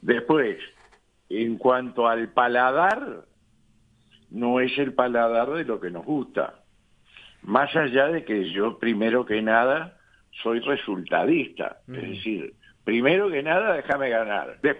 Después, en cuanto al paladar, no es el paladar de lo que nos gusta. Más allá de que yo, primero que nada, soy resultadista. Es decir, primero que nada, déjame ganar.